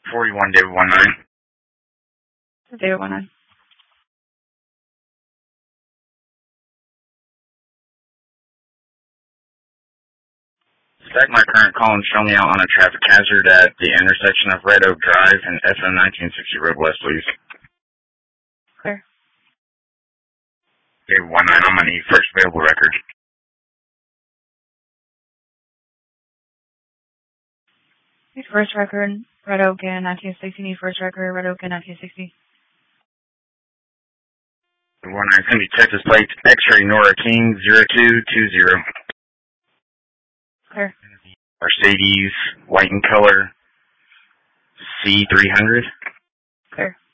41 David 19. David 19. Stack my current call and show me out on a traffic hazard at the intersection of Red Oak Drive and FM 1960 Road West, please. Clear. David 19, I'm going to need first available record. Need first record, Red Oak in 1960. Need first record, Red Oak in 1960. David 19, it's going to be Texas plate X-ray Nora King 0220. Clear. Mercedes, white in color, C300. Clear.